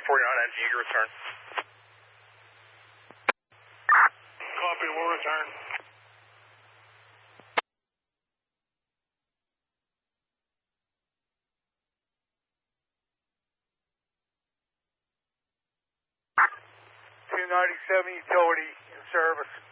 49 NG, you return. Copy, we'll return. $297 utility in service.